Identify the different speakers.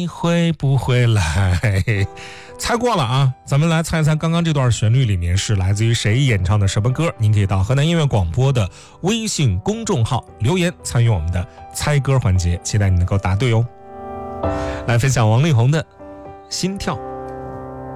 Speaker 1: 你会不会来？猜过了啊，咱们来猜一猜刚刚这段旋律里面是来自于谁演唱的什么歌？您可以到河南音乐广播的微信公众号留言参与我们的猜歌环节，期待你能够答对哦。来分享王力宏的心跳。